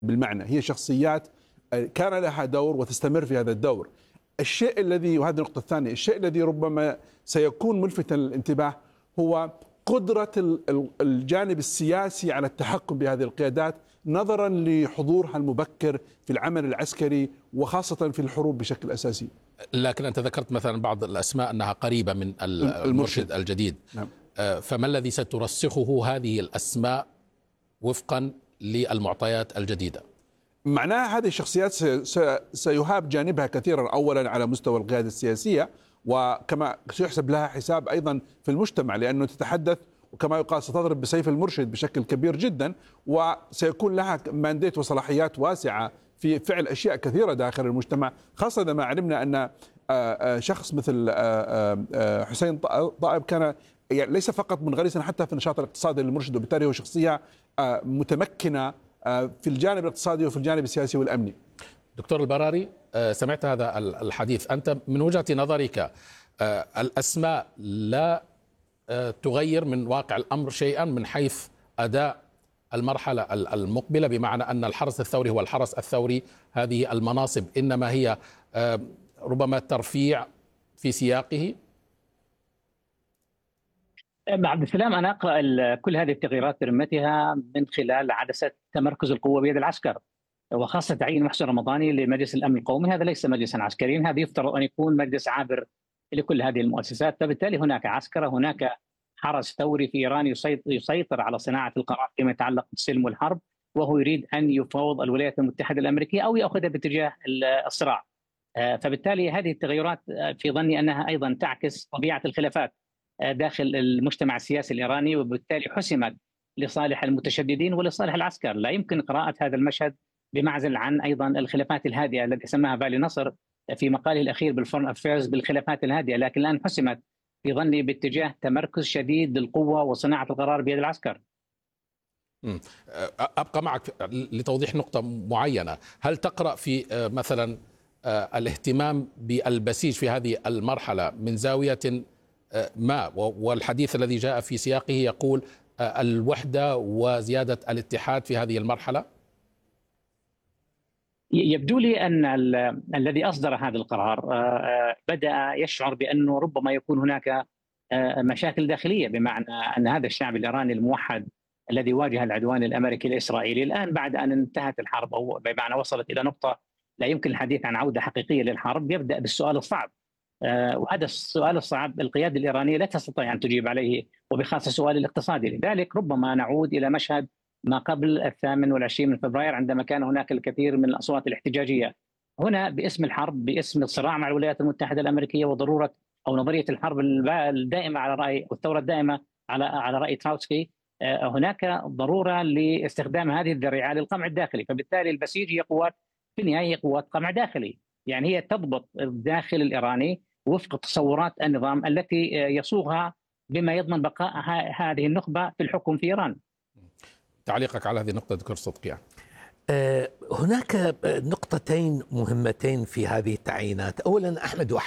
بالمعنى، هي شخصيات كان لها دور وتستمر في هذا الدور. الشيء الذي، وهذه النقطة الثانية، الشيء الذي ربما سيكون ملفتا للانتباه هو قدرة الجانب السياسي على التحكم بهذه القيادات نظرا لحضورها المبكر في العمل العسكري وخاصة في الحروب بشكل أساسي. لكن أنت ذكرت مثلا بعض الأسماء أنها قريبة من المرشد الجديد. نعم. فما الذي سترسخه هذه الأسماء وفقا للمعطيات الجديدة؟ معناها هذه الشخصيات سيهاب جانبها كثيرا، أولا على مستوى القيادة السياسية، وكما سيحسب لها حساب أيضا في المجتمع، لأنه تتحدث وكما يقال ستضرب بسيف المرشد بشكل كبير جدا، وسيكون لها مانديت وصلاحيات واسعة في فعل أشياء كثيرة داخل المجتمع، خاصة ما علمنا أن شخص مثل حسين طائب كان يعني ليس فقط منغرسا حتى في النشاط الاقتصادي للمرشد، وبالتالي هو شخصية متمكنة في الجانب الاقتصادي وفي الجانب السياسي والأمني. دكتور البراري، سمعت هذا الحديث، أنت من وجهة نظرك الأسماء لا تغير من واقع الأمر شيئا من حيث أداء المرحلة المقبلة، بمعنى أن الحرس الثوري هو الحرس الثوري، هذه المناصب إنما هي ربما ترفيع في سياقه؟ عبد السلام، أنا أقرأ كل هذه التغييرات برمتها من خلال عدسة تمركز القوة بيد العسكر، وخاصة تعيين محسن رمضاني لمجلس الأمن القومي. هذا ليس مجلسا عسكريا، هذا يفترض أن يكون مجلس عابر لكل هذه المؤسسات، فبالتالي هناك عسكرة، هناك حرس ثوري في إيران يسيطر على صناعة القرار فيما يتعلق بالسلم والحرب، وهو يريد أن يفاوض الولايات المتحدة الأمريكية أو يأخذها باتجاه الصراع. فبالتالي هذه التغيرات في ظني أنها أيضا تعكس طبيعة الخلافات داخل المجتمع السياسي الإيراني، وبالتالي حسمت لصالح المتشددين ولصالح العسكر. لا يمكن قراءة هذا المشهد بمعزل عن أيضا الخلافات الهادئة التي سماها فالي نصر في مقاله الأخير بالفورن أفيرز بالخلافات الهادئة، لكن الآن حسمت في ظني باتجاه تمركز شديد للقوة وصناعة القرار بيد العسكر. أبقى معك لتوضيح نقطة معينة. هل تقرأ في مثلا الاهتمام بالبسيج في هذه المرحلة من زاوية ما، والحديث الذي جاء في سياقه يقول الوحدة وزيادة الاتحاد في هذه المرحلة؟ يبدو لي أن الذي أصدر هذا القرار بدأ يشعر بأنه ربما يكون هناك مشاكل داخلية، بمعنى أن هذا الشعب الإيراني الموحد الذي واجه العدوان الأمريكي الإسرائيلي الآن بعد أن انتهت الحرب، أو بمعنى وصلت إلى نقطة لا يمكن الحديث عن عودة حقيقية للحرب، يبدأ بالسؤال الصعب، وهذا السؤال الصعب القيادة الإيرانية لا تستطيع أن تجيب عليه، وبخاصة السؤال الاقتصادي. لذلك ربما نعود إلى مشهد ما قبل 28 من فبراير، عندما كان هناك الكثير من الأصوات الاحتجاجية هنا باسم الحرب، باسم الصراع مع الولايات المتحدة الأمريكية وضرورة أو نظرية الحرب الدائمة على رأي والثورة الدائمة على رأي تراوتسكي. هناك ضرورة لاستخدام هذه الذريعة للقمع الداخلي، فبالتالي البسيج هي قوات في النهاية هي قوات قمع داخلي، يعني هي تضبط الداخل الإيراني وفق تصورات النظام التي يصوغها بما يضمن بقاء هذه النخبة في الحكم في إيران. تعليقك على هذه النقطة دكتور صدقيان؟ هناك نقطتين مهمتين في هذه التعيينات. أولا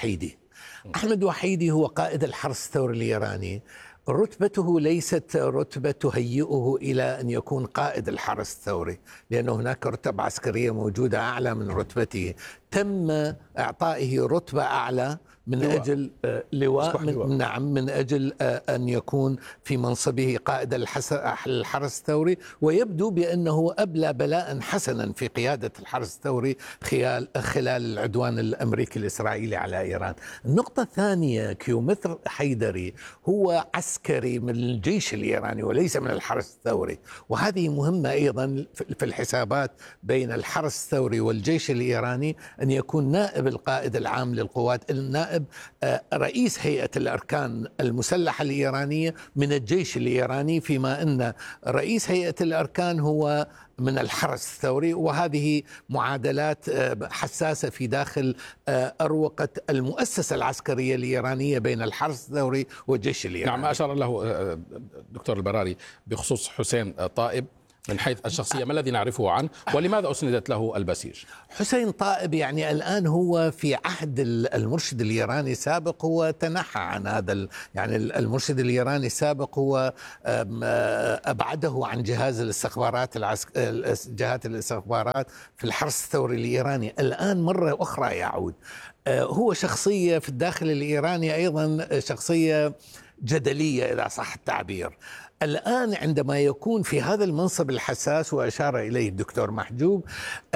أحمد وحيدي هو قائد الحرس الثوري الإيراني، رتبته ليست رتبة تهيئه إلى أن يكون قائد الحرس الثوري، لأن هناك رتب عسكرية موجودة أعلى من رتبته، تم إعطائه رتبة أعلى من أجل لواء نعم، من أجل أن يكون في منصبه قائد الحرس الثوري، ويبدو بأنه أبلى بلاء حسنا في قيادة الحرس الثوري خلال العدوان الأمريكي الإسرائيلي على إيران. النقطة الثانية، كيومتر حيدري هو عسكري من الجيش الإيراني وليس من الحرس الثوري، وهذه مهمة أيضا في الحسابات بين الحرس الثوري والجيش الإيراني، أن يكون نائب القائد العام للقوات، النائب رئيس هيئة الأركان المسلحة الإيرانية من الجيش الإيراني، فيما أن رئيس هيئة الأركان هو من الحرس الثوري، وهذه معادلات حساسة في داخل أروقة المؤسسة العسكرية الإيرانية بين الحرس الثوري والجيش الإيراني. نعم، ما أشار له دكتور البراري بخصوص حسين طائب، من حيث الشخصية ما الذي نعرفه عنه ولماذا أسندت له البسيج؟ حسين طائب يعني الآن هو في عهد المرشد الإيراني السابق هو تنحى عن هذا يعني المرشد الإيراني السابق هو أبعده عن جهاز الاستخبارات جهات الاستخبارات في الحرس الثوري الإيراني. الآن مرة أخرى يعود. هو شخصية في الداخل الإيراني أيضا شخصية جدلية إذا صح التعبير. الآن عندما يكون في هذا المنصب الحساس وأشار إليه الدكتور محجوب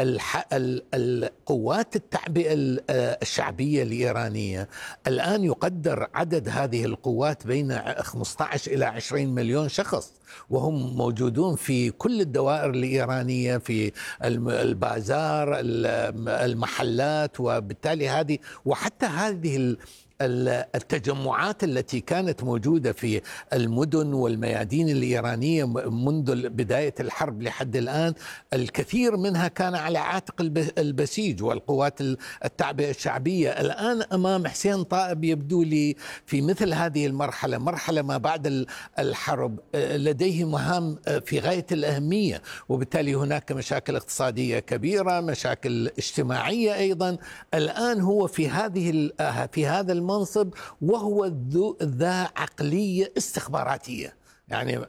القوات التعبئة الشعبية الإيرانية الآن يقدر عدد هذه القوات بين 15 إلى 20 مليون شخص، وهم موجودون في كل الدوائر الإيرانية في البازار المحلات، وبالتالي هذه وحتى هذه التجمعات التي كانت موجودة في المدن والميادين الإيرانية منذ بداية الحرب لحد الآن الكثير منها كان على عاتق البسيج والقوات التعبئة الشعبية. الآن أمام حسين طائب يبدو لي في مثل هذه المرحلة، مرحلة ما بعد الحرب، لديه مهام في غاية الأهمية، وبالتالي هناك مشاكل اقتصادية كبيرة، مشاكل اجتماعية أيضا. الآن هو في هذا المنصب وهو ذا عقلية استخباراتية. يعني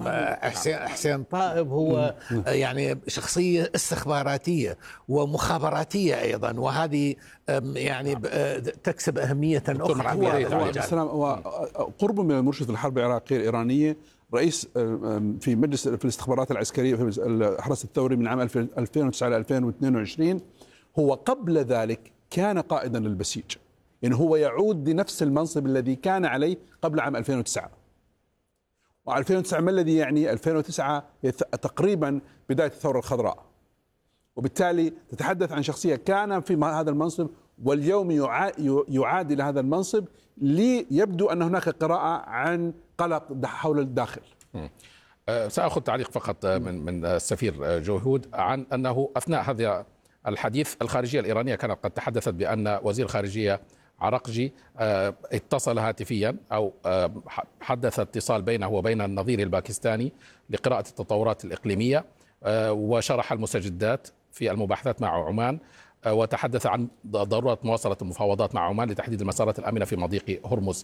حسين طائب هو يعني شخصية استخباراتية ومخابراتية أيضا، وهذه يعني تكسب أهمية أخرى. قرب من المرشد في الحرب العراقية الإيرانية، رئيس في مجلس في الاستخبارات العسكرية في الحرس الثوري من عام 2009 إلى 2022. هو قبل ذلك كان قائدا للبسيج، يعني هو يعود لنفس المنصب الذي كان عليه قبل عام 2009. و2009 ما الذي يعني 2009 تقريبا بداية الثورة الخضراء، وبالتالي تتحدث عن شخصية كان في هذا المنصب واليوم يعاد إلى هذا المنصب. ليبدو أن هناك قراءة عن قلق حول الداخل. سأخذ تعليق فقط من السفير جوهود عن أنه أثناء هذا الحديث الخارجية الإيرانية كانت قد تحدثت بأن وزير الخارجية عرقجي اتصل هاتفيا أو حدث اتصال بينه وبين النظير الباكستاني لقراءة التطورات الإقليمية، وشرح المستجدات في المباحثات مع عمان، وتحدث عن ضرورة مواصلة المفاوضات مع عمان لتحديد المسارات الآمنة في مضيق هرمز.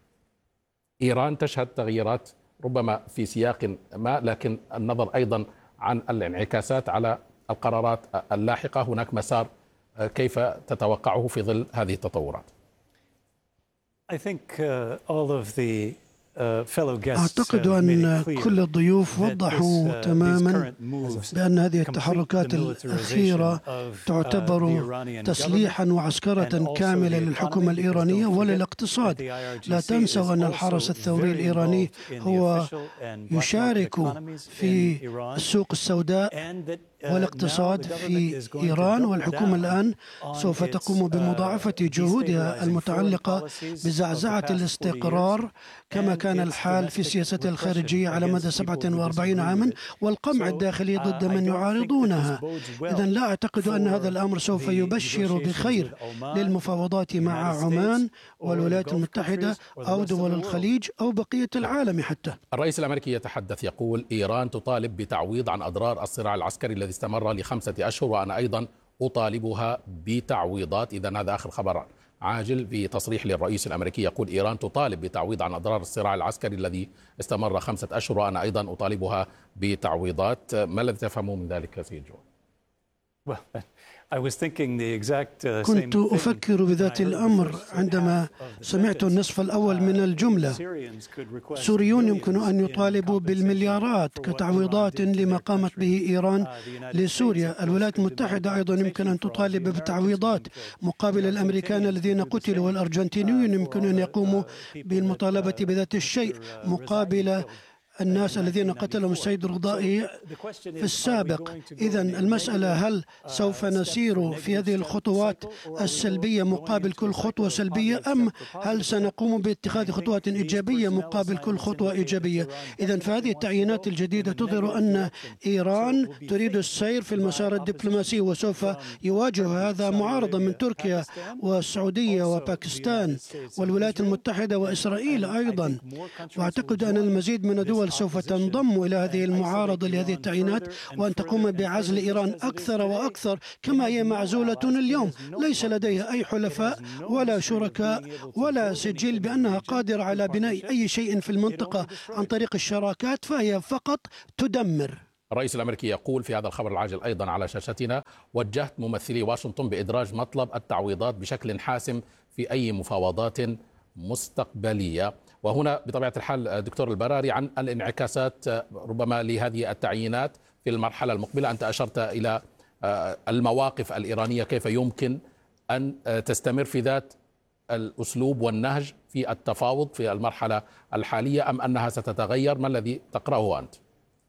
إيران تشهد تغييرات ربما في سياق ما، لكن النظر أيضا عن الانعكاسات على القرارات اللاحقة، هناك مسار كيف تتوقعه في ظل هذه التطورات؟ أعتقد أن كل الضيوف وضحوا تماما بأن هذه التحركات الأخيرة تعتبر تسليحا وعسكرة كاملة للحكومة الإيرانية وللاقتصاد. لا تنسوا أن الحرس الثوري الإيراني هو يشارك في السوق السوداء والاقتصاد في إيران، والحكومة الآن سوف تقوم بمضاعفة جهودها المتعلقة بزعزعة الاستقرار كما كان الحال في سياستها الخارجية على مدى 47 عاما، والقمع الداخلي ضد من يعارضونها. إذن لا أعتقد أن هذا الأمر سوف يبشر بخير للمفاوضات مع عمان والولايات المتحدة أو دول الخليج أو بقية العالم حتى. الرئيس الأمريكي يتحدث يقول إيران تطالب بتعويض عن أضرار الصراع العسكري الذي استمر ل5 أشهر، وأنا أيضا أطالبها بتعويضات. إذن هذا آخر خبر عاجل في تصريح للرئيس الأمريكي، يقول إيران تطالب بتعويض عن أضرار الصراع العسكري الذي استمر 5 أشهر، وأنا أيضا أطالبها بتعويضات. ما الذي تفهمه من ذلك سيد جو؟ كنت أفكر بذات الأمر عندما سمعت النصف الأول من الجملة. السوريون يمكن أن يطالبوا بالمليارات كتعويضات لما قامت به إيران لسوريا. الولايات المتحدة أيضا يمكن أن تطالب بتعويضات مقابل الأمريكان الذين قتلوا، والأرجنتينيون يمكن أن يقوموا بالمطالبة بذات الشيء مقابل الناس الذين قتلهم السيد الرضائي في السابق. إذن المسألة هل سوف نسير في هذه الخطوات السلبية مقابل كل خطوة سلبية، أم هل سنقوم باتخاذ خطوات إيجابية مقابل كل خطوة إيجابية؟ إذن فهذه التعيينات الجديدة تظهر أن إيران تريد السير في المسار الدبلوماسي، وسوف يواجه هذا معارضة من تركيا والسعودية وباكستان والولايات المتحدة وإسرائيل أيضا. وأعتقد أن المزيد من الدول الدول سوف تنضم إلى هذه المعارضة لهذه التعيينات، وأن تقوم بعزل إيران أكثر وأكثر كما هي معزولة اليوم. ليس لديها أي حلفاء ولا شركاء ولا سجل بأنها قادرة على بناء أي شيء في المنطقة عن طريق الشراكات، فهي فقط تدمر. الرئيس الأمريكي يقول في هذا الخبر العاجل أيضا على شاشتنا: وجهت ممثلي واشنطن بإدراج مطلب التعويضات بشكل حاسم في أي مفاوضات مستقبلية. وهنا بطبيعة الحال دكتور البراري، عن الانعكاسات ربما لهذه التعيينات في المرحلة المقبلة. أنت أشرت إلى المواقف الإيرانية كيف يمكن أن تستمر في ذات الأسلوب والنهج في التفاوض في المرحلة الحالية، أم أنها ستتغير؟ ما الذي تقرأه أنت؟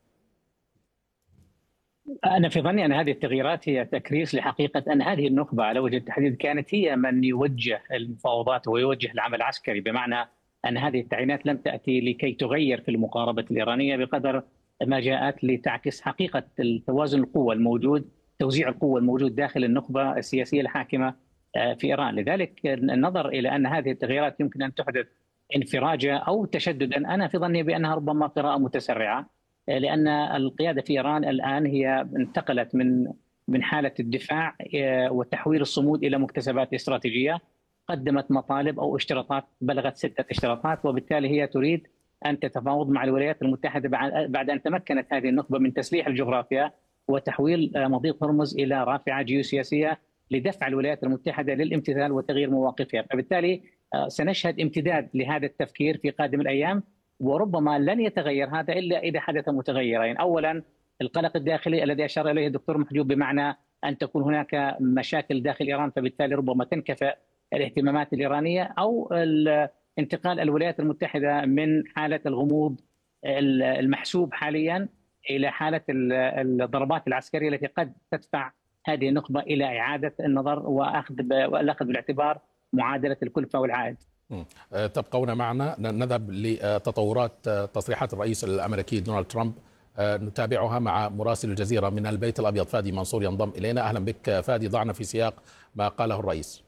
أنا في ظني أن هذه التغييرات هي تكريس لحقيقة أن هذه النخبة على وجه التحديد كانت هي من يوجه المفاوضات ويوجه العمل العسكري، بمعنى أن هذه التعيينات لم تأتي لكي تغير في المقاربة الإيرانية بقدر ما جاءت لتعكس حقيقة توازن القوة الموجود، توزيع القوة الموجود داخل النخبة السياسية الحاكمة في إيران. لذلك النظر إلى أن هذه التغييرات يمكن أن تحدث انفراجا أو تشددا، أنا في ظني بأنها ربما قراءة متسرعة، لأن القيادة في إيران الآن هي انتقلت من حالة الدفاع وتحويل الصمود إلى مكتسبات استراتيجية. قدمت مطالب أو اشتراطات بلغت 6 اشتراطات، وبالتالي هي تريد أن تتفاوض مع الولايات المتحدة بعد أن تمكنت هذه النخبة من تسليح الجغرافيا وتحويل مضيق هرمز إلى رافعة جيوسياسية لدفع الولايات المتحدة للامتثال وتغيير مواقفها. فبالتالي سنشهد امتداد لهذا التفكير في قادم الأيام، وربما لن يتغير هذا إلا إذا حدث متغيرين. أولا القلق الداخلي الذي أشار إليه الدكتور محجوب، بمعنى أن تكون هناك مشاكل داخل إيران فبالتالي ربما تنكفئ الاهتمامات الإيرانية، أو انتقال الولايات المتحدة من حالة الغموض المحسوب حاليا إلى حالة الضربات العسكرية التي قد تدفع هذه النخبة إلى إعادة النظر والأخذ بالاعتبار معادلة الكلفة والعائد. تبقون معنا، نذهب لتطورات تصريحات الرئيس الأمريكي دونالد ترامب نتابعها مع مراسل الجزيرة من البيت الأبيض فادي منصور ينضم إلينا. أهلا بك فادي، ضعنا في سياق ما قاله الرئيس.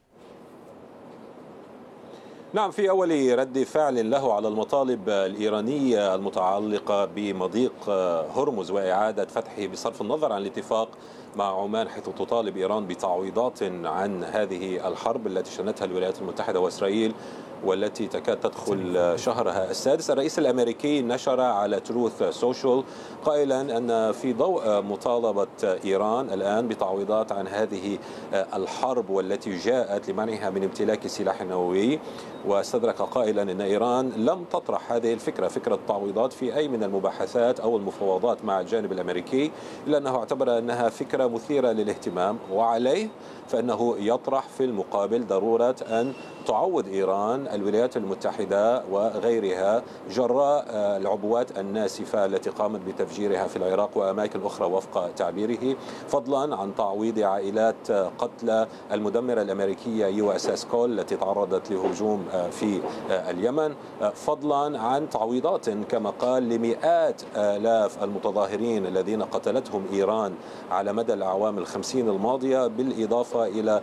نعم، في أول رد فعل له على المطالب الإيرانية المتعلقة بمضيق هرمز وإعادة فتحه بصرف النظر عن الاتفاق مع عمان، حيث تطالب إيران بتعويضات عن هذه الحرب التي شنتها الولايات المتحدة وإسرائيل والتي تكاد تدخل شهرها السادس. الرئيس الأمريكي نشر على تروث سوشيال قائلا أن في ضوء مطالبة إيران الآن بتعويضات عن هذه الحرب والتي جاءت لمنعها من امتلاك سلاح نووي، واستدرك قائلا أن إيران لم تطرح هذه الفكرة، فكرة التعويضات، في أي من المباحثات أو المفاوضات مع الجانب الأمريكي، إلا أنه اعتبر أنها فكرة مثيرة للاهتمام، وعليه فإنه يطرح في المقابل ضرورة أن تعوض إيران الولايات المتحدة وغيرها جراء العبوات الناسفة التي قامت بتفجيرها في العراق وأماكن أخرى وفق تعبيره، فضلا عن تعويض عائلات قتلى المدمرة الأمريكية USS كول التي تعرضت لهجوم في اليمن، فضلا عن تعويضات كما قال لمئات آلاف المتظاهرين الذين قتلتهم إيران على مدى الأعوام ال50 الماضية، بالإضافة إلى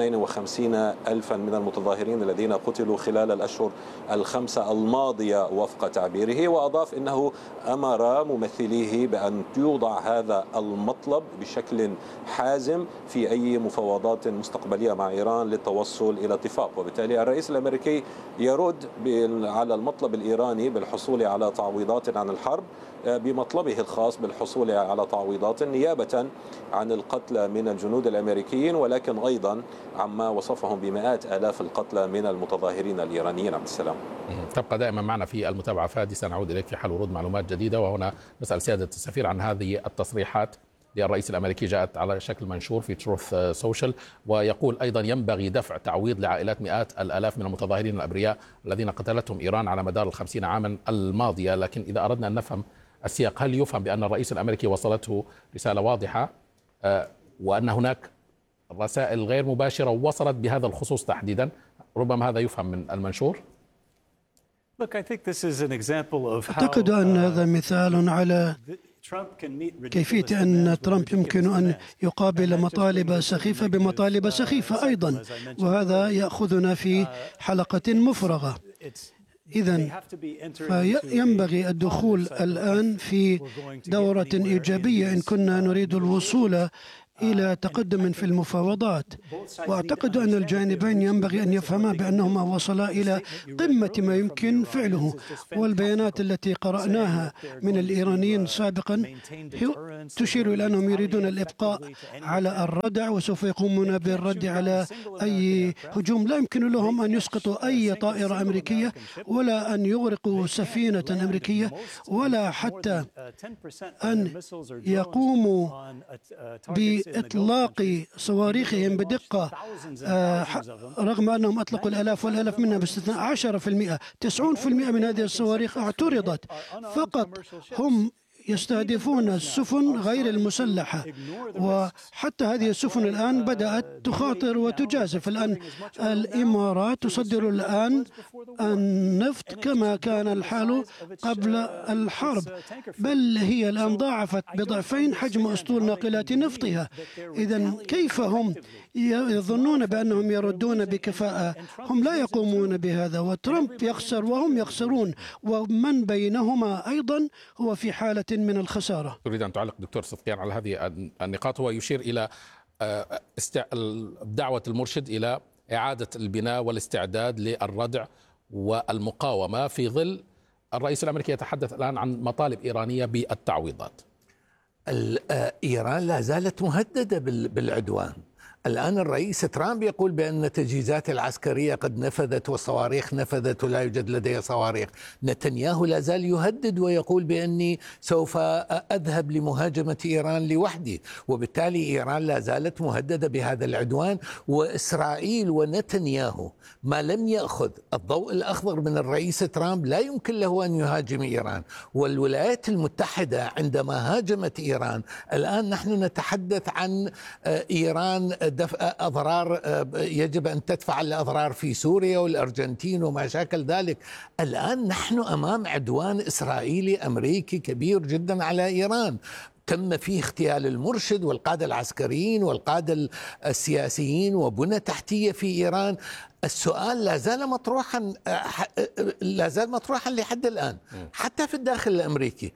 52 ألفا من المتظاهرين الذين قتلوا خلال الأشهر ال5 الماضية وفق تعبيره. وأضاف أنه أمر ممثليه بأن يوضع هذا المطلب بشكل حازم في أي مفاوضات مستقبلية مع إيران للتوصل إلى اتفاق. وبالتالي الرئيس الأمريكي يرد على المطلب الإيراني بالحصول على تعويضات عن الحرب بمطلبه الخاص بالحصول على تعويضات نيابة عن القتلى من الجنود الأمريكيين، ولكن أيضا عما وصفهم بمئات آلاف القتلى من المتظاهرين الإيرانيين. عبد السلام، تبقى دائما معنا في المتابعة فادي، سنعود إليك في حال ورود معلومات جديدة. وهنا نسأل سيادة السفير عن هذه التصريحات للرئيس الأمريكي، جاءت على شكل منشور في تروث سوشيال، ويقول أيضا ينبغي دفع تعويض لعائلات مئات الآلاف من المتظاهرين الأبرياء الذين قتلتهم إيران على مدار 50 عاما الماضية. لكن إذا أردنا أن نفهم السياق، هل يفهم بأن الرئيس الأمريكي وصلته رسالة واضحة وأن هناك رسائل غير مباشرة وصلت بهذا الخصوص تحديدا؟ ربما هذا يفهم من المنشور. أعتقد أن هذا مثال على كيفية أن ترامب يمكن أن يقابل مطالب سخيفة بمطالب سخيفة أيضا، وهذا يأخذنا في حلقة مفرغة. إذن فينبغي الدخول الآن في دورة إيجابية إن كنا نريد الوصول إلى تقدم في المفاوضات. وأعتقد أن الجانبين ينبغي أن يفهما بأنهما وصلا إلى قمة ما يمكن فعله، والبيانات التي قرأناها من الإيرانيين سابقا تشير إلى أنهم يريدون الإبقاء على الردع، وسوف يقومون بالرد على أي هجوم. لا يمكن لهم أن يسقطوا أي طائرة أمريكية، ولا أن يغرقوا سفينة أمريكية، ولا حتى أن يقوموا بإطلاق صواريخهم بدقة، رغم أنهم أطلقوا الآلاف والآلاف منها باستثناء 10%. 90% من هذه الصواريخ اعترضت، فقط هم يستهدفون السفن غير المسلحة، وحتى هذه السفن الآن بدأت تخاطر وتجازف. الآن الإمارات تصدر الآن النفط كما كان الحال قبل الحرب، بل هي الآن ضاعفت بضعفين حجم أسطول ناقلات نفطها. إذن كيف هم يظنون بأنهم يردون بكفاءة؟ هم لا يقومون بهذا، وترامب يخسر وهم يخسرون، ومن بينهما أيضا هو في حالة من الخسارة. تريد أن تعلق دكتور صدقيان على هذه النقاط؟ هو يشير إلى دعوة المرشد إلى إعادة البناء والاستعداد للردع والمقاومة في ظل الرئيس الأمريكي يتحدث الآن عن مطالب إيرانية بالتعويضات. إيران لا زالت مهددة بالعدوان. الآن الرئيس ترامب يقول بأن التجهيزات العسكرية قد نفذت والصواريخ نفذت ولا يوجد لديه صواريخ. نتنياهو لا زال يهدد ويقول بأني سوف أذهب لمهاجمة إيران لوحدي، وبالتالي إيران لا زالت مهددة بهذا العدوان. وإسرائيل ونتنياهو ما لم يأخذ الضوء الأخضر من الرئيس ترامب لا يمكن له أن يهاجم إيران. والولايات المتحدة عندما هاجمت إيران، الآن نحن نتحدث عن إيران دفع أضرار، يجب أن تدفع الأضرار في سوريا والأرجنتين وما شاكل ذلك. الآن نحن أمام عدوان إسرائيلي أمريكي كبير جدا على إيران، تم فيه اغتيال المرشد والقادة العسكريين والقادة السياسيين وبنى تحتية في إيران. السؤال لا زال مطروحا لحد الآن حتى في الداخل الأمريكي.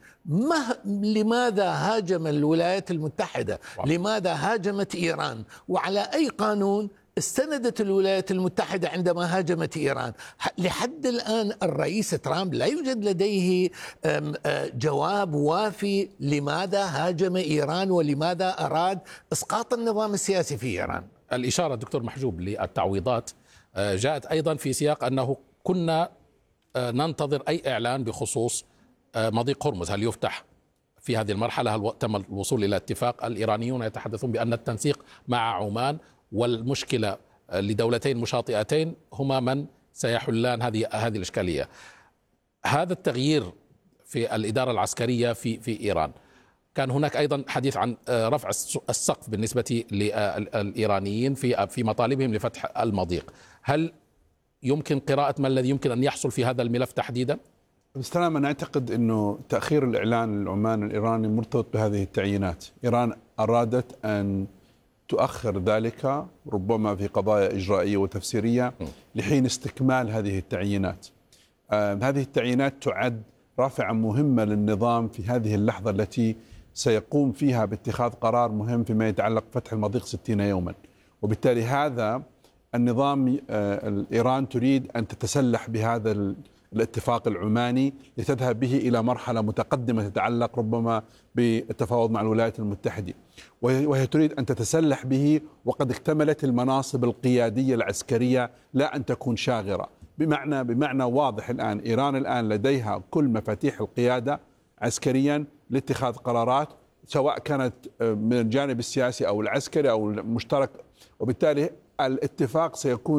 لماذا هاجم الولايات المتحدة؟ لماذا هاجمت إيران؟ وعلى أي قانون استندت الولايات المتحدة عندما هاجمت إيران؟ لحد الآن الرئيس ترامب لا يوجد لديه جواب وافي لماذا هاجم إيران ولماذا أراد إسقاط النظام السياسي في إيران. الإشارة دكتور محجوب للتعويضات جاءت أيضا في سياق أنه كنا ننتظر أي إعلان بخصوص مضيق هرمز. هل يفتح في هذه المرحلة؟ هل تم الوصول إلى اتفاق؟ الإيرانيون يتحدثون بأن التنسيق مع عمان والمشكلة لدولتين مشاطئتين هما من سيحلان هذه الإشكالية. هذا التغيير في الإدارة العسكرية في إيران، كان هناك أيضا حديث عن رفع السقف بالنسبة للإيرانيين في مطالبهم لفتح المضيق. هل يمكن قراءة ما الذي يمكن أن يحصل في هذا الملف تحديدا؟ بالسلام، أنا أعتقد أنه تأخير الإعلان العماني الإيراني مرتبط بهذه التعيينات. إيران أرادت أن تؤخر ذلك ربما في قضايا إجرائية وتفسيرية لحين استكمال هذه التعيينات. هذه التعيينات تعد رافعة مهمة للنظام في هذه اللحظة التي سيقوم فيها باتخاذ قرار مهم فيما يتعلق بفتح المضيق 60 يوما. وبالتالي هذا النظام إيران تريد أن تتسلح بهذا الاتفاق العماني لتذهب به إلى مرحلة متقدمة تتعلق ربما بالتفاوض مع الولايات المتحدة، وهي تريد أن تتسلح به وقد اكتملت المناصب القيادية العسكرية، لا أن تكون شاغرة. بمعنى واضح الآن إيران الآن لديها كل مفاتيح القيادة عسكريا لاتخاذ قرارات، سواء كانت من الجانب السياسي أو العسكري أو المشترك، وبالتالي الاتفاق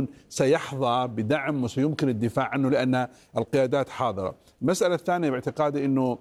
سيحظى بدعم وسيمكن الدفاع عنه لأن القيادات حاضرة. المسألة الثانية باعتقادي أنه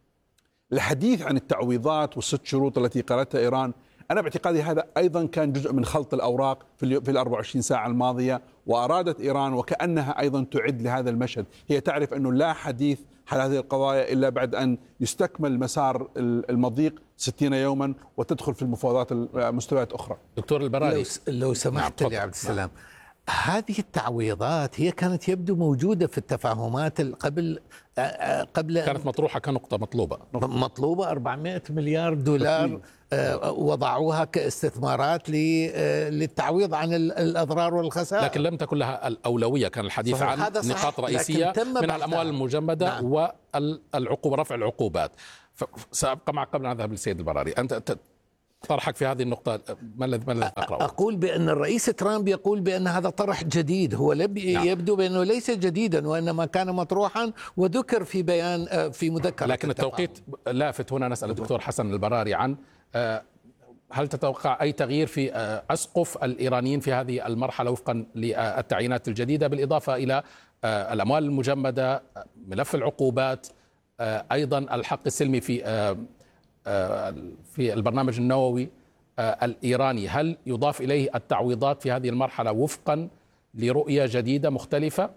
الحديث عن التعويضات والست شروط التي قالتها إيران، أنا باعتقادي هذا أيضا كان جزء من خلط الأوراق في 24 ساعة الماضية، وأرادت إيران وكأنها أيضا تعد لهذا المشهد. هي تعرف أنه لا حديث حل هذه القضايا إلا بعد أن يستكمل مسار المضيق 60 يوما وتدخل في المفاوضات مستويات أخرى. دكتور البراري، لو سمحت لي عبد السلام، هذه التعويضات هي كانت يبدو موجودة في التفاهمات قبل كانت مطروحة كنقطة مطلوبة 400 مليار دولار وضعوها كاستثمارات للتعويض عن الأضرار والخسائر، لكن لم تكن لها الأولوية. كان الحديث عن نقاط رئيسية منها الأموال المجمدة. نعم. والعقوبة، رفع العقوبات. سأبقى معك قبل أن أذهب للسيد البراري. أنت طرحك في هذه النقطة ما الذي أقرأه؟ أقول بأن الرئيس ترامب يقول بأن هذا طرح جديد. هو يبدو بأنه ليس جديدا، وإنما كان مطروحا وذكر في بيان في مذكرة. لكن التوقيت لافت. هنا نسأل الدكتور حسن البراري عن هل تتوقع أي تغيير في أسقف الإيرانيين في هذه المرحلة وفقا للتعيينات الجديدة، بالإضافة إلى الأموال المجمدة، ملف العقوبات، أيضا الحق السلمي في البرنامج النووي الإيراني؟ هل يضاف إليه التعويضات في هذه المرحلة وفقا لرؤية جديدة مختلفة؟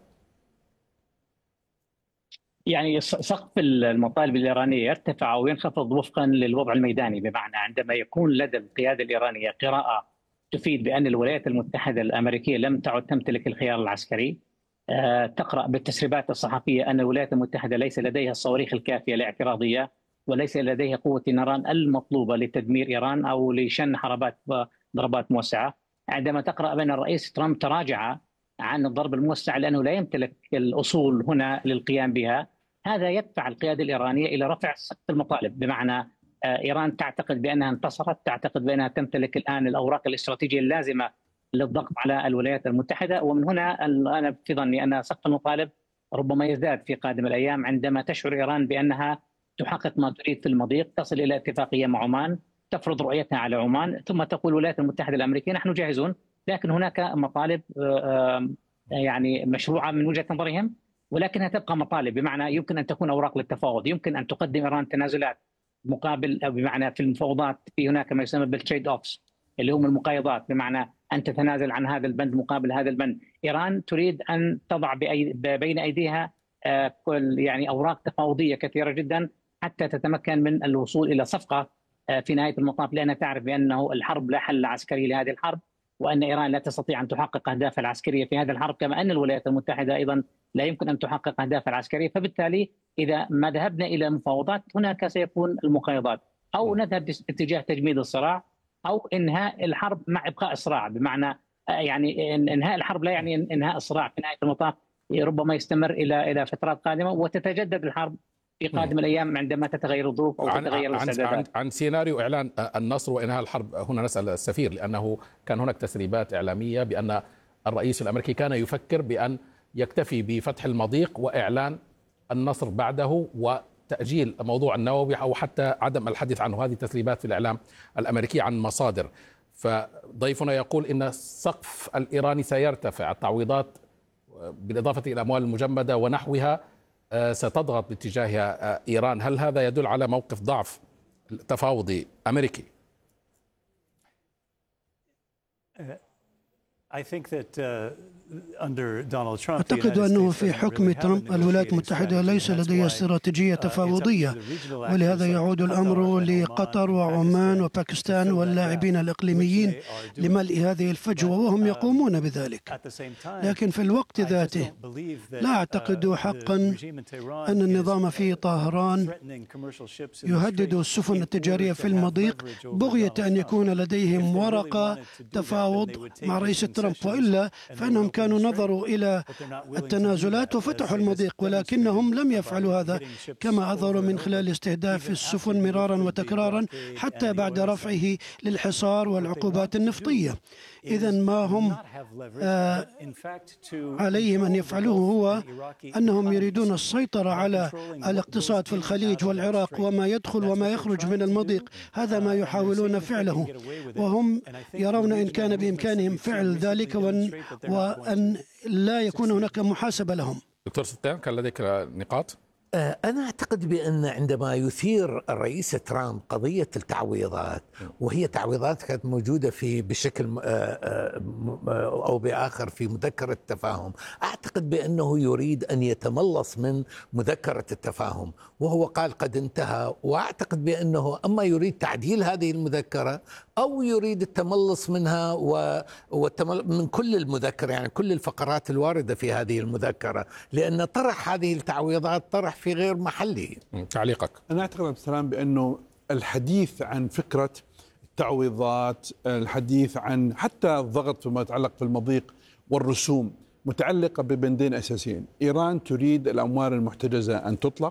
يعني سقف المطالب الإيرانية يرتفع أو ينخفض وفقا للوضع الميداني، بمعنى عندما يكون لدى القيادة الإيرانية قراءة تفيد بأن الولايات المتحدة الأمريكية لم تعد تمتلك الخيار العسكري، تقرأ بالتسريبات الصحفية أن الولايات المتحدة ليس لديها الصواريخ الكافية الاعتراضية، وليس لديها قوة النيران المطلوبة لتدمير إيران أو لشن ضربات موسعة. عندما تقرأ بأن الرئيس ترامب تراجع عن الضرب الموسع لأنه لا يمتلك الأصول هنا للقيام بها، هذا يدفع القيادة الإيرانية إلى رفع سقف المطالب. بمعنى إيران تعتقد بأنها انتصرت، تعتقد بأنها تمتلك الآن الأوراق الاستراتيجية اللازمة للضغط على الولايات المتحدة. ومن هنا أنا في ظني أن سقف المطالب ربما يزداد في قادم الأيام عندما تشعر إيران بأنها تحقق ما تريد في المضيق، تصل إلى اتفاقية مع عمان، تفرض رؤيتها على عمان، ثم تقول الولايات المتحدة الأمريكية نحن جاهزون. لكن هناك مطالب يعني مشروعة من وجهة نظرهم، ولكنها تبقى مطالب، بمعنى يمكن أن تكون أوراق للتفاوض، يمكن أن تقدم إيران تنازلات مقابل، بمعنى في المفاوضات في هناك ما يسمى بالتريد أوفس اللي هم المقايضات، بمعنى أن تتنازل عن هذا البند مقابل هذا البند. إيران تريد أن تضع بين أيديها يعني أوراق تفاوضية كثيرة جدا حتى تتمكن من الوصول إلى صفقة في نهاية المطاف، لأنها تعرف بأنه الحرب لا حل عسكري لهذه الحرب، وأن إيران لا تستطيع أن تحقق أهدافها العسكرية في هذه الحرب، كما أن الولايات المتحدة أيضا لا يمكن أن تحقق أهدافها العسكرية. فبالتالي إذا ما ذهبنا إلى مفاوضات هناك سيكون المقايضات، أو نذهب باتجاه تجميد الصراع أو إنهاء الحرب مع إبقاء الصراع. بمعنى يعني إنهاء الحرب لا يعني إنهاء الصراع في نهاية المطاف، ربما يستمر إلى فترات قادمة وتتجدد الحرب في قادم الأيام عندما تتغير الظروف أو تتغير الاستعدادات. عن سيناريو إعلان النصر وإنهاء الحرب، هنا نسأل السفير، لأنه كان هناك تسريبات إعلامية بأن الرئيس الأمريكي كان يفكر بأن يكتفي بفتح المضيق وإعلان النصر بعده وتأجيل موضوع النووي أو حتى عدم الحديث عنه. هذه تسريبات في الإعلام الأمريكي عن مصادر. فضيفنا يقول إن السقف الإيراني سيرتفع، التعويضات بالإضافة إلى الأموال المجمدة ونحوها ستضغط باتجاه إيران. هل هذا يدل على موقف ضعف تفاوضي أمريكي؟ أعتقد أنه في حكم ترامب الولايات المتحدة ليس لديها استراتيجية تفاوضية، ولهذا يعود الأمر لقطر وعمان وباكستان واللاعبين الإقليميين لملء هذه الفجوة، وهم يقومون بذلك. لكن في الوقت ذاته لا أعتقد حقا أن النظام في طهران يهدد السفن التجارية في المضيق بغية أن يكون لديهم ورقة تفاوض مع رئيس ترامب، وإلا فإنهم كانوا نظروا إلى التنازلات وفتحوا المضيق، ولكنهم لم يفعلوا هذا كما أظهروا من خلال استهداف السفن مرارا وتكرارا حتى بعد رفعه للحصار والعقوبات النفطية. إذن ما هم عليهم أن يفعلوه هو أنهم يريدون السيطرة على الاقتصاد في الخليج والعراق وما يدخل وما يخرج من المضيق. هذا ما يحاولون فعله، وهم يرون إن كان بإمكانهم فعل ذلك وأن لا يكون هناك محاسبة لهم. دكتور ستان، كان لديك نقاط؟ أنا أعتقد بأن عندما يثير الرئيس ترامب قضية التعويضات، وهي تعويضات كانت موجودة بشكل أو بآخر في مذكرة التفاهم، أعتقد بأنه يريد أن يتملص من مذكرة التفاهم، وهو قال قد انتهى. وأعتقد بأنه أما يريد تعديل هذه المذكرة أو يريد التملص منها من كل المذكرة، يعني كل الفقرات الواردة في هذه المذكرة، لأن طرح هذه التعويضات طرح في غير محله. تعليقك؟ أنا أعتقد عبد السلام بأنه الحديث عن فكرة التعويضات، الحديث عن حتى الضغط فيما يتعلق في المضيق والرسوم متعلقة ببندين أساسيين. إيران تريد الأموال المحتجزة أن تطلق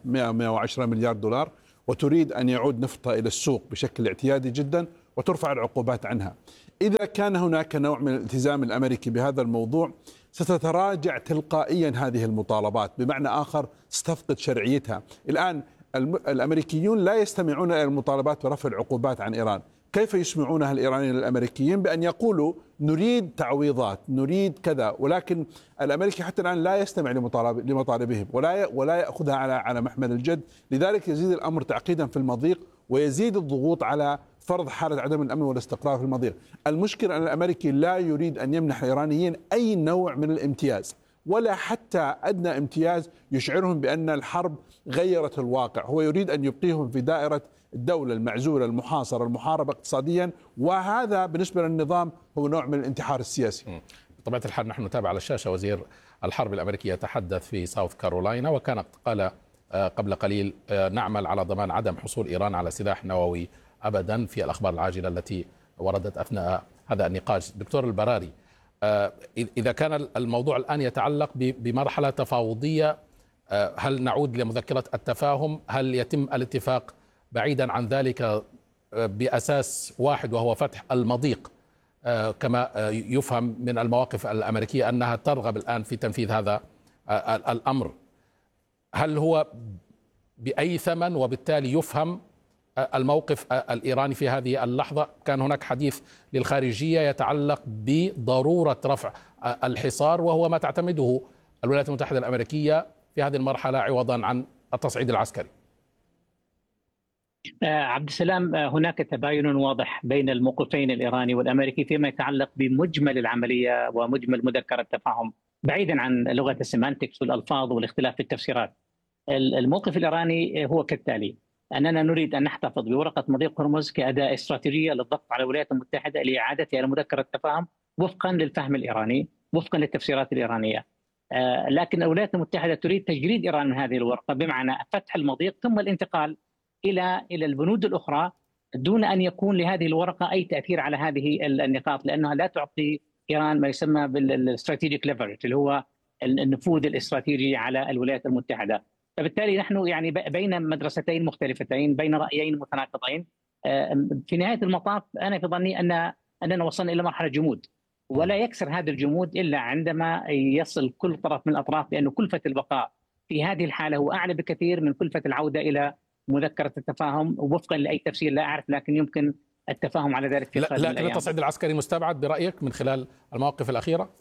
110 مليار دولار، وتريد أن يعود نفطها إلى السوق بشكل اعتيادي جدا وترفع العقوبات عنها. إذا كان هناك نوع من الالتزام الأمريكي بهذا الموضوع ستتراجع تلقائيا هذه المطالبات، بمعنى آخر ستفقد شرعيتها. الآن الأمريكيون لا يستمعون إلى المطالبات برفع العقوبات عن إيران. كيف يسمعونها الإيرانيين للأمريكيين؟ بأن يقولوا نريد تعويضات، نريد كذا، ولكن الأمريكي حتى الآن لا يستمع لمطالبهم ولا يأخذها على محمل الجد. لذلك يزيد الأمر تعقيدا في المضيق، ويزيد الضغوط على فرض حالة عدم الأمن والاستقرار في المضيق. المشكلة أن الأمريكي لا يريد أن يمنح الإيرانيين أي نوع من الامتياز، ولا حتى أدنى امتياز يشعرهم بأن الحرب غيرت الواقع. هو يريد أن يبقيهم في دائرة الدولة المعزولة المحاصرة المحاربة اقتصاديا، وهذا بالنسبة للنظام هو نوع من الانتحار السياسي. بطبيعة الحال نحن نتابع على الشاشة وزير الحرب الأمريكي يتحدث في ساوث كارولاينا، وكان قال قبل قليل نعمل على ضمان عدم حصول إيران على سلاح نووي أبدا في الأخبار العاجلة التي وردت أثناء هذا النقاش. دكتور البراري، إذا كان الموضوع الآن يتعلق بمرحلة تفاوضية، هل نعود لمذكرة التفاهم؟ هل يتم الاتفاق بعيدا عن ذلك بأساس واحد وهو فتح المضيق، كما يفهم من المواقف الأمريكية أنها ترغب الآن في تنفيذ هذا الأمر؟ هل هو بأي ثمن؟ وبالتالي يفهم الموقف الإيراني في هذه اللحظة. كان هناك حديث للخارجية يتعلق بضرورة رفع الحصار، وهو ما تعتمده الولايات المتحدة الأمريكية في هذه المرحلة عوضا عن التصعيد العسكري. عبد السلام، هناك تباين واضح بين الموقفين الإيراني والأمريكي فيما يتعلق بمجمل العملية ومجمل مذكرة التفاهم، بعيدا عن لغة السيمانتكس والألفاظ والاختلاف في التفسيرات. الموقف الإيراني هو كالتالي: أننا نريد أن نحتفظ بورقة مضيق هرمز كأداة استراتيجية للضغط على الولايات المتحدة لإعادتها إلى مذكرة التفاهم وفقا للفهم الإيراني، وفقا للتفسيرات الإيرانية. لكن الولايات المتحدة تريد تجريد إيران من هذه الورقة، بمعنى فتح المضيق ثم الانتقال إلى البنود الأخرى دون أن يكون لهذه الورقة أي تأثير على هذه النقاط، لأنها لا تعطي إيران ما يسمى بالاستراتيجيك ليفرج، اللي هو النفوذ الاستراتيجي على الولايات المتحدة. فبالتالي نحن يعني بين مدرستين مختلفتين، بين رأيين متناقضين. في نهاية المطاف أنا في ظني أننا وصلنا إلى مرحلة جمود، ولا يكسر هذا الجمود إلا عندما يصل كل طرف من الأطراف بأن كلفة البقاء في هذه الحالة هو أعلى بكثير من كلفة العودة إلى مذكرة التفاهم، وفقا لأي تفسير لا أعرف، لكن يمكن التفاهم على ذلك في قادم الأيام. لكن التصعيد العسكري مستبعد برأيك من خلال المواقف الأخيرة؟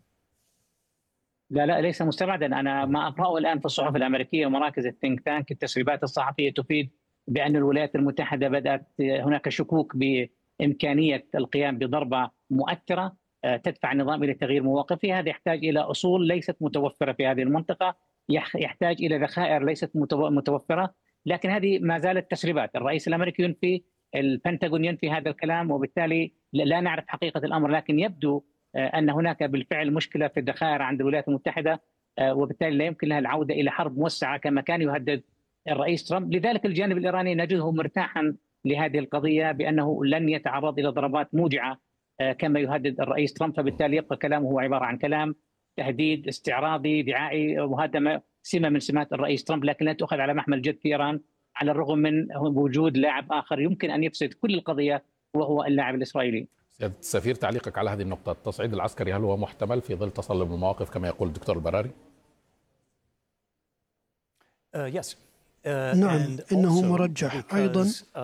لا ليس مستبعدا. أنا ما أقرأه الآن في الصحف الأمريكية ومراكز الثينك تانك، التسريبات الصحفية تفيد بأن الولايات المتحدة بدأت هناك شكوك بإمكانية القيام بضربة مؤثرة تدفع النظام إلى تغيير مواقفه. هذا يحتاج إلى أصول ليست متوفرة في هذه المنطقة، يحتاج إلى ذخائر ليست متوفرة، لكن هذه ما زالت تسريبات. الرئيس الأمريكي ينفي، البنتاغون ينفي هذا الكلام، وبالتالي لا نعرف حقيقة الأمر، لكن يبدو أن هناك بالفعل مشكلة في الذخائر عند الولايات المتحدة، وبالتالي لا يمكن لها العودة إلى حرب موسعة كما كان يهدد الرئيس ترامب. لذلك الجانب الإيراني نجده مرتاحا لهذه القضية بأنه لن يتعرض إلى ضربات موجعة كما يهدد الرئيس ترامب، فبالتالي يبقى كلامه هو عبارة عن كلام تهديد استعراضي دعائي، وهذا سمة من سمات الرئيس ترامب، لكن لا تؤخذ على محمل جد في إيران، على الرغم من وجود لاعب آخر يمكن أن يفسد كل القضية وهو اللاعب الإسرائيلي. سيادة السفير، تعليقك على هذه النقطة، التصعيد العسكري هل هو محتمل في ظل تصلب المواقف كما يقول الدكتور البراري؟ نعم، إنه مرجح أيضا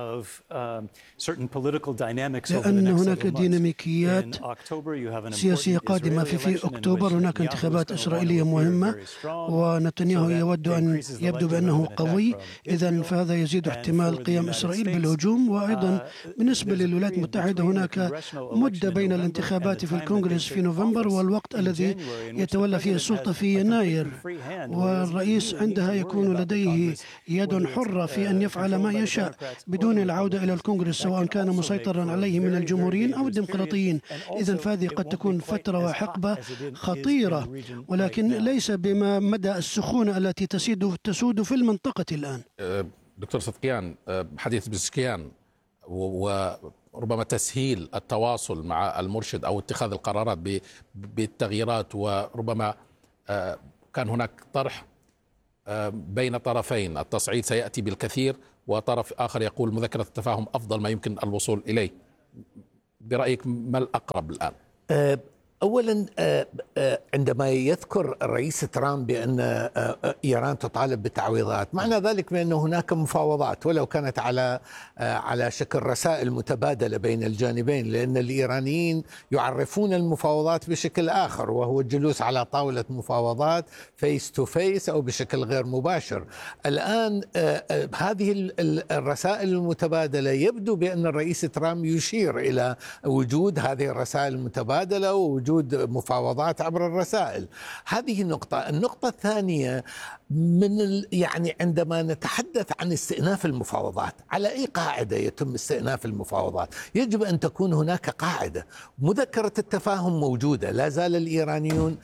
لأن هناك ديناميكيات سياسية قادمة في أكتوبر. هناك انتخابات إسرائيلية مهمة ونتنياهو يود أن يبدو بأنه قوي، إذن فهذا يزيد احتمال قيام إسرائيل بالهجوم. وأيضا بالنسبة للولايات المتحدة هناك مدة بين الانتخابات في الكونغرس في نوفمبر والوقت الذي يتولى فيه السلطة في يناير، والرئيس عندها يكون لديه يد حرة في أن يفعل ما يشاء بدون العودة إلى الكونغرس، سواء كان مسيطرا عليه من الجمهوريين أو الديمقراطيين. إذن فهذه قد تكون فترة وحقبة خطيرة، ولكن ليس بما مدى السخونة التي تسود في المنطقة الآن. دكتور صدقيان، حديث بزكيان وربما تسهيل التواصل مع المرشد أو اتخاذ القرارات بالتغييرات، وربما كان هناك طرح بين طرفين، التصعيد سيأتي بالكثير وطرف آخر يقول مذكرة التفاهم أفضل ما يمكن الوصول إليه. برأيك ما الأقرب الآن؟ أولا عندما يذكر الرئيس ترامب بأن إيران تطالب بتعويضات، معنى ذلك بأن هناك مفاوضات ولو كانت على شكل رسائل متبادلة بين الجانبين، لأن الإيرانيين يعرفون المفاوضات بشكل آخر، وهو الجلوس على طاولة مفاوضات فيس تو فيس أو بشكل غير مباشر. الآن هذه الرسائل المتبادلة يبدو بأن الرئيس ترامب يشير إلى وجود هذه الرسائل المتبادلة ووجود مفاوضات عبر الرسائل. هذه النقطة الثانية يعني عندما نتحدث عن استئناف المفاوضات، على أي قاعدة يتم استئناف المفاوضات؟ يجب أن تكون هناك قاعدة. مذكرة التفاهم موجودة، لا زال الإيرانيون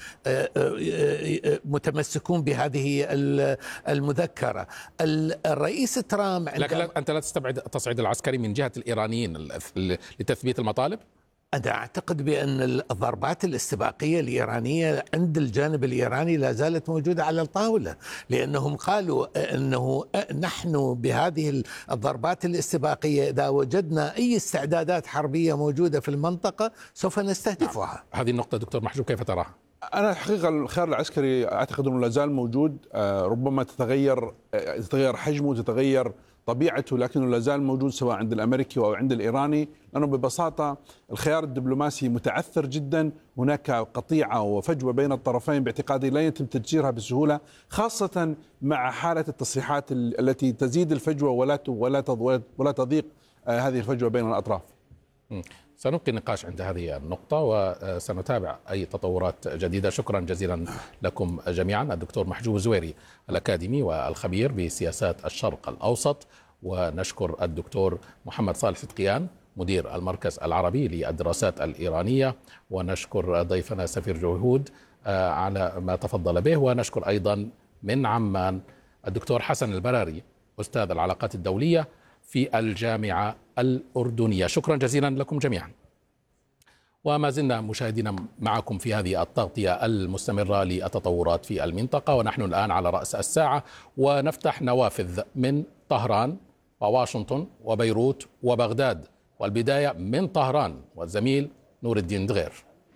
متمسكون بهذه المذكرة. الرئيس ترامب لكن أنت لا تستبعد التصعيد العسكري من جهة الإيرانيين لتثبيت المطالب؟ أنا أعتقد بأن الضربات الاستباقية الإيرانية عند الجانب الإيراني لا زالت موجودة على الطاولة، لأنهم قالوا أنه نحن بهذه الضربات الاستباقية إذا وجدنا أي استعدادات حربية موجودة في المنطقة سوف نستهدفها. هذه النقطة دكتور محجوب كيف تراها؟ أنا الحقيقة الخيار العسكري أعتقد أنه لا زال موجود، ربما تتغير حجمه، تتغير طبيعته، لكنه لا زال موجود سواء عند الأمريكي أو عند الإيراني، لأنه ببساطة الخيار الدبلوماسي متعثر جدا. هناك قطيعة وفجوة بين الطرفين باعتقادي لا يتم تجزيرها بسهولة، خاصة مع حالة التصريحات التي تزيد الفجوة ولا تضيق هذه الفجوة بين الأطراف. سنلقي النقاش عند هذه النقطة وسنتابع أي تطورات جديدة. شكرا جزيلا لكم جميعا، الدكتور محجوب زويري الأكاديمي والخبير بسياسات الشرق الأوسط، ونشكر الدكتور محمد صالح صدقيان مدير المركز العربي للدراسات الإيرانية، ونشكر ضيفنا سفير جهود على ما تفضل به، ونشكر أيضا من عمان الدكتور حسن البراري أستاذ العلاقات الدولية في الجامعة الأردنية. شكرا جزيلا لكم جميعا. وما زلنا مشاهدين معكم في هذه التغطية المستمرة للتطورات في المنطقة، ونحن الآن على رأس الساعة ونفتح نوافذ من طهران وواشنطن وبيروت وبغداد، والبداية من طهران والزميل نور الدين دغير.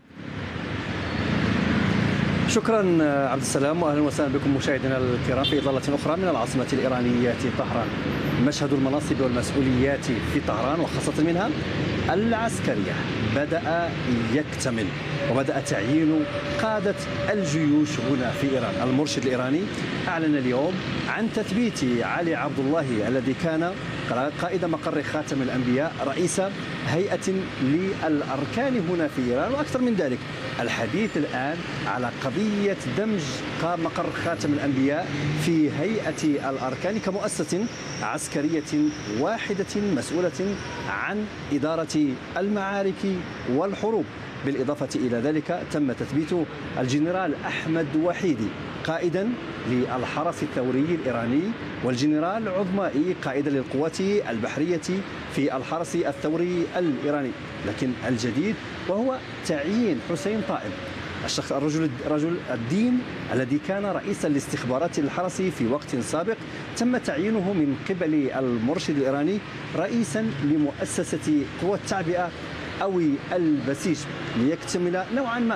شكرا عبد السلام، واهلا وسهلا بكم مشاهدينا الكرام في اطلاله اخرى من العاصمه الايرانيه طهران. مشهد المناصب والمسؤوليات في طهران وخاصه منها العسكريه بدأ يكتمل، وبدأ تعيين قادة الجيوش هنا في إيران. المرشد الإيراني أعلن اليوم عن تثبيت علي عبد الله الذي كان قائد مقر خاتم الأنبياء رئيس هيئة للأركان هنا في إيران. وأكثر من ذلك الحديث الآن على قضية دمج مقر خاتم الأنبياء في هيئة الأركان كمؤسسة عسكرية واحدة مسؤولة عن إدارة المعارك والحروب. بالإضافة إلى ذلك تم تثبيت الجنرال أحمد وحيدي قائدا للحرس الثوري الإيراني، والجنرال عظمائي قائدا للقوات البحرية في الحرس الثوري الإيراني. لكن الجديد وهو تعيين حسين طائب، الشخص رجل الدين الذي كان رئيسا لاستخبارات الحرس في وقت سابق، تم تعيينه من قبل المرشد الإيراني رئيسا لمؤسسة قوى التعبئة أو البسيج، ليكتمل نوعا ما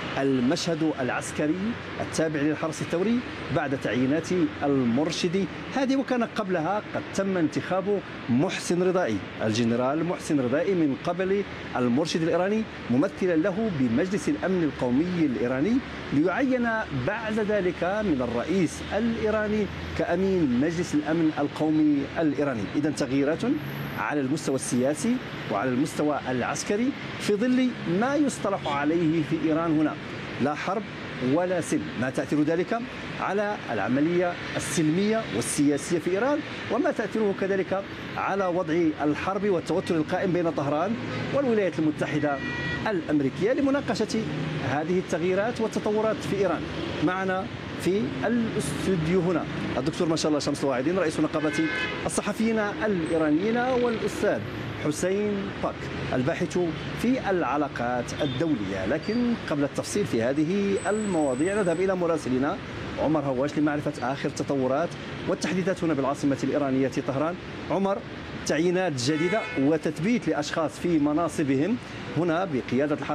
المشهد العسكري التابع للحرس الثوري بعد تعيينات المرشدي هذه، وكان قبلها قد تم انتخاب محسن رضائي، الجنرال محسن رضائي من قبل المرشد الإيراني ممثلا له بمجلس الأمن القومي الإيراني، ليعين بعد ذلك من الرئيس الإيراني كأمين مجلس الأمن القومي الإيراني. إذن تغييرات على المستوى السياسي وعلى المستوى العسكري في ظل ما يصطلح عليه في إيران هنا لا حرب ولا سلم. ما تأثير ذلك على العملية السلمية والسياسية في إيران، وما تأثيره كذلك على وضع الحرب والتوتر القائم بين طهران والولايات المتحدة الأمريكية. لمناقشة هذه التغييرات والتطورات في إيران معنا في الاستوديو هنا الدكتور ما شاء الله شمس الواعدين رئيس نقابة الصحفيين الإيرانيين، والأستاذ حسين باك الباحث في العلاقات الدولية. لكن قبل التفصيل في هذه المواضيع نذهب إلى مراسلنا عمر هواش لمعرفة آخر التطورات والتحديثات هنا بالعاصمة الإيرانية طهران. عمر، تعيينات جديدة وتثبيت لأشخاص في مناصبهم هنا بقيادة الحرس